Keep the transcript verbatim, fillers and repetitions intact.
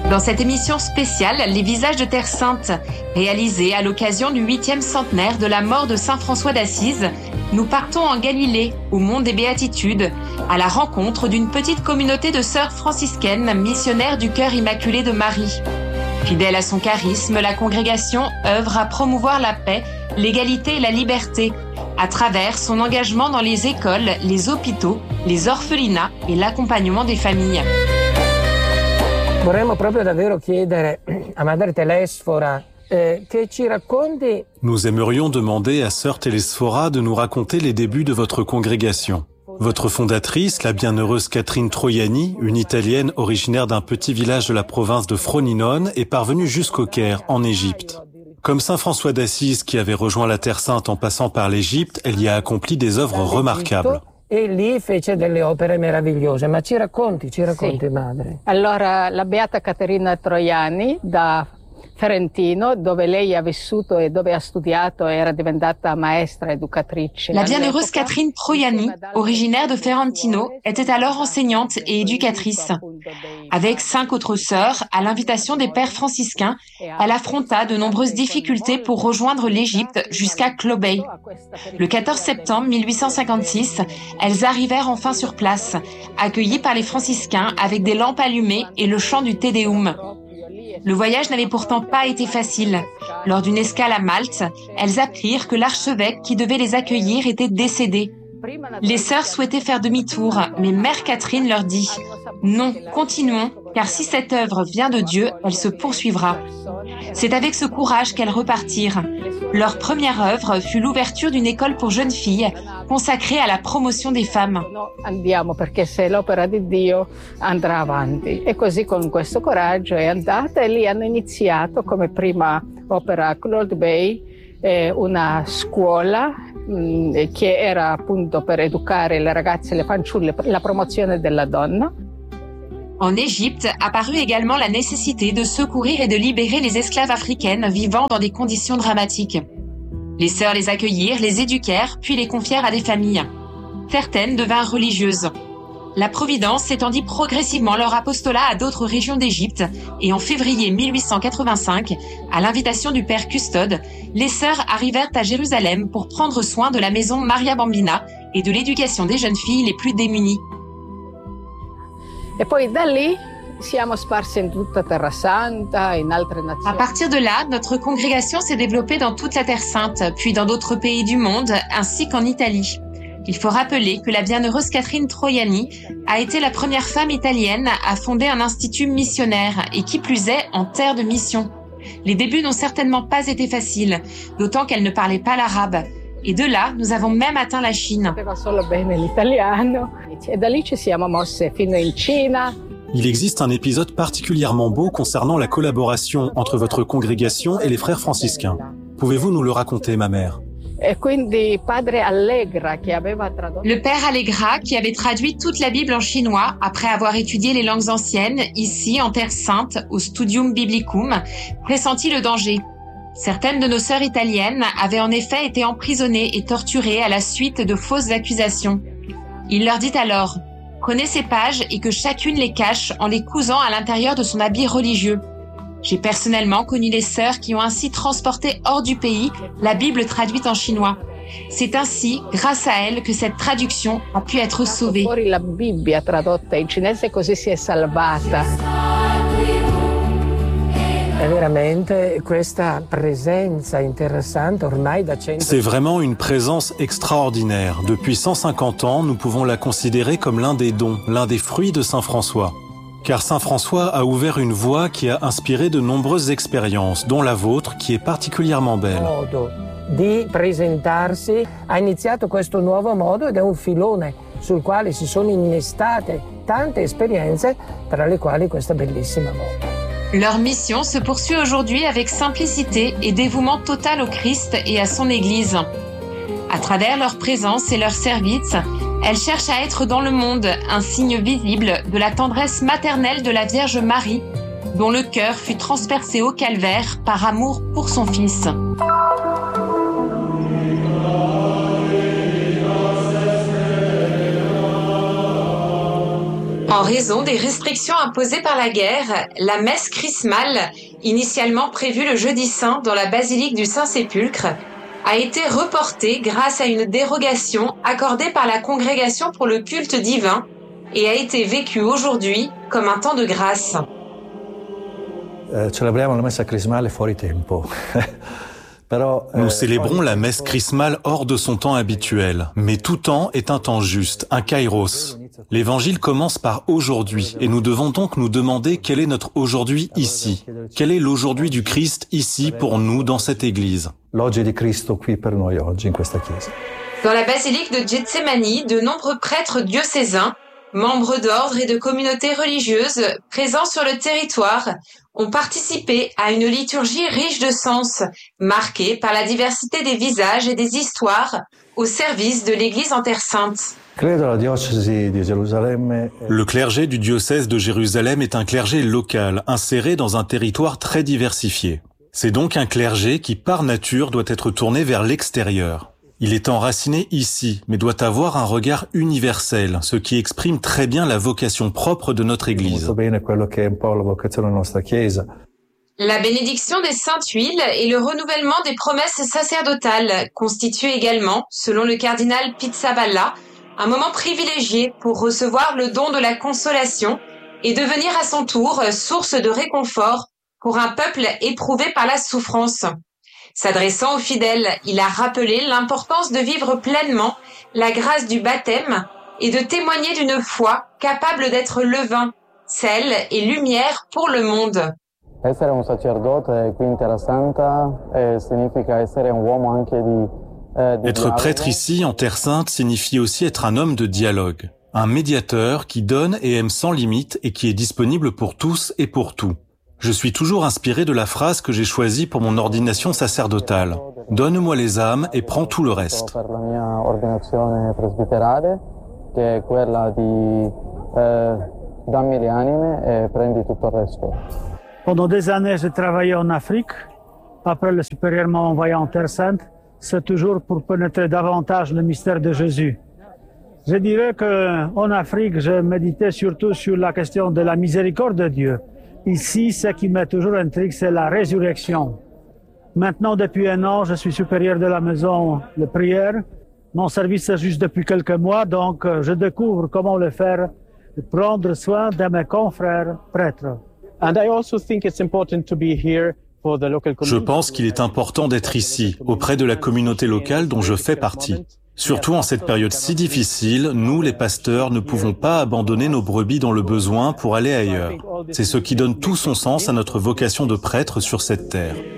Dans cette émission spéciale, Les visages de Terre Sainte, réalisée à l'occasion du huitième centenaire de la mort de saint François d'Assise, nous partons en Galilée, au mont des Béatitudes, à la rencontre d'une petite communauté de sœurs franciscaines missionnaires du cœur immaculé de Marie. Fidèle à son charisme, la congrégation œuvre à promouvoir la paix, l'égalité et la liberté, à travers son engagement dans les écoles, les hôpitaux, les orphelinats et l'accompagnement des familles. Vorremmo proprio davvero chiedere a Madre Telesfora eh, che ci racconti. Nous aimerions demander à Sœur Telesfora de nous raconter les débuts de votre congrégation. Votre fondatrice, la bienheureuse Catherine Troiani, une Italienne originaire d'un petit village de la province de Frosinone, est parvenue jusqu'au Caire, en Égypte. Comme saint François d'Assise qui avait rejoint la Terre Sainte en passant par l'Égypte, elle y a accompli des œuvres remarquables. E lì fece delle opere meravigliose, ma ci racconti, ci racconti, sì. Madre. Allora, la beata Caterina Troiani da Ferentino, dove lei ha vissuto e dove ha studiato, era diventata maestra educatrice. La bienheureuse Catherine Troiani, originaire de Ferentino, était alors enseignante et éducatrice. Avec cinq autres sœurs, à l'invitation des pères franciscains, elle affronta de nombreuses difficultés pour rejoindre l'Égypte jusqu'à Clobey. Le quatorze septembre mille huit cent cinquante-six, elles arrivèrent enfin sur place, accueillies par les franciscains avec des lampes allumées et le chant du Te Deum. Le voyage n'avait pourtant pas été facile. Lors d'une escale à Malte, elles apprirent que l'archevêque qui devait les accueillir était décédé. Les sœurs souhaitaient faire demi-tour, mais Mère Catherine leur dit « Non, continuons, car si cette œuvre vient de Dieu, elle se poursuivra. » C'est avec ce courage qu'elles repartirent. Leur première œuvre fut l'ouverture d'une école pour jeunes filles, consacrée à la promotion des femmes. Andiamo perché se l'opera di Dio andrà avanti. E così con questo coraggio è andata e lì hanno iniziato come prima opera a Claude Bay eh, una scuola mh, che era appunto per educare le ragazze e le fanciulle per la promozione della donna. En Égypte apparut également la nécessité de secourir et de libérer les esclaves africaines vivant dans des conditions dramatiques. Les sœurs les accueillirent, les éduquèrent, puis les confièrent à des familles. Certaines devinrent religieuses. La Providence étendit progressivement leur apostolat à d'autres régions d'Égypte et en février mille huit cent quatre-vingt-cinq, à l'invitation du père Custode, les sœurs arrivèrent à Jérusalem pour prendre soin de la maison Maria Bambina et de l'éducation des jeunes filles les plus démunies. E poi da lì siamo sparsi in tutta Terra Santa, in altre nazioni. À partir de là, notre congrégation s'est développée dans toute la Terre Sainte, puis dans d'autres pays du monde, ainsi qu'en Italie. Il faut rappeler que la bienheureuse Catherine Troiani a été la première femme italienne à fonder un institut missionnaire, et qui plus est, en terre de mission. Les débuts n'ont certainement pas été faciles, d'autant qu'elle ne parlait pas l'arabe. Et de là, nous avons même atteint la Chine. Il existe un épisode particulièrement beau concernant la collaboration entre votre congrégation et les frères franciscains. Pouvez-vous nous le raconter, ma mère ? Le père Allegra, qui avait traduit toute la Bible en chinois après avoir étudié les langues anciennes, ici en Terre Sainte, au Studium Biblicum, pressentit le danger. Certaines de nos sœurs italiennes avaient en effet été emprisonnées et torturées à la suite de fausses accusations. Il leur dit alors « Prenez ces pages et que chacune les cache en les cousant à l'intérieur de son habit religieux. » J'ai personnellement connu les sœurs qui ont ainsi transporté hors du pays la Bible traduite en chinois. C'est ainsi, grâce à elles, que cette traduction a pu être sauvée. La Bibbia tradotta in cinese così si è salvata. C'est vraiment une présence extraordinaire. Depuis cent cinquante ans, nous pouvons la considérer comme l'un des dons, l'un des fruits de saint François. Car saint François a ouvert une voie qui a inspiré de nombreuses expériences, dont la vôtre, qui est particulièrement belle. Di presentarsi ha iniziato questo nuovo modo ed è un filone sul quale si sono innestate tante esperienze, tra le quali questa bellissima moda. Leur mission se poursuit aujourd'hui avec simplicité et dévouement total au Christ et à son Église. À travers leur présence et leur service, elles cherchent à être dans le monde un signe visible de la tendresse maternelle de la Vierge Marie, dont le cœur fut transpercé au calvaire par amour pour son Fils. En raison des restrictions imposées par la guerre, la messe chrismale, initialement prévue le jeudi saint dans la basilique du Saint-Sépulcre, a été reportée grâce à une dérogation accordée par la Congrégation pour le culte divin et a été vécue aujourd'hui comme un temps de grâce. Eh, celebriamo la messa crismale fuori tempo. Nous célébrons la messe chrismale hors de son temps habituel, mais tout temps est un temps juste, un kairos. L'évangile commence par aujourd'hui, et nous devons donc nous demander quel est notre aujourd'hui ici. Quel est l'aujourd'hui du Christ ici pour nous dans cette église. L'oggi di Cristo qui per noi oggi in questa chiesa. Dans la basilique de Getsemani, de nombreux prêtres diocésains, membres d'ordres et de communautés religieuses présents sur le territoire, ont participé à une liturgie riche de sens, marquée par la diversité des visages et des histoires, au service de l'Église en Terre Sainte. Le clergé du diocèse de Jérusalem est un clergé local, inséré dans un territoire très diversifié. C'est donc un clergé qui, par nature, doit être tourné vers l'extérieur. Il est enraciné ici, mais doit avoir un regard universel, ce qui exprime très bien la vocation propre de notre Église. La bénédiction des saintes huiles et le renouvellement des promesses sacerdotales constituent également, selon le cardinal Pizzaballa, un moment privilégié pour recevoir le don de la consolation et devenir à son tour source de réconfort pour un peuple éprouvé par la souffrance. S'adressant aux fidèles, il a rappelé l'importance de vivre pleinement la grâce du baptême et de témoigner d'une foi capable d'être levain, sel et lumière pour le monde. Essere un sacerdote qui in Terra Santa significa essere un uomo anche di Être prêtre ici, en Terre Sainte, signifie aussi être un homme de dialogue, un médiateur qui donne et aime sans limite et qui est disponible pour tous et pour tout. Je suis toujours inspiré de la phrase que j'ai choisie pour mon ordination sacerdotale. « Donne-moi les âmes et prends tout le reste ». Pendant des années, j'ai travaillé en Afrique. Après, le supérieur m'a envoyé en Terre Sainte. C'est toujours pour pénétrer davantage le mystère de Jésus. Je dirais qu'en Afrique, je méditais surtout sur la question de la miséricorde de Dieu. Ici, ce qui m'a toujours intrigué, c'est la résurrection. Maintenant, depuis un an, je suis supérieur de la maison de prière. Mon service est juste depuis quelques mois, donc je découvre comment le faire, prendre soin de mes confrères prêtres. And I also think it's important to be here. Je pense qu'il est important d'être ici, auprès de la communauté locale dont je fais partie. Surtout en cette période si difficile, nous, les pasteurs, ne pouvons pas abandonner nos brebis dans le besoin pour aller ailleurs. C'est ce qui donne tout son sens à notre vocation de prêtre sur cette terre.